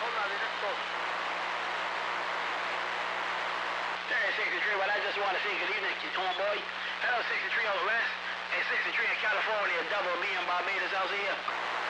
Hold on, let's go. Hey, 63, well, I just want to say good evening, homeboy. Hello, 63 on the west, and 63 in California, double me and Barbados out here.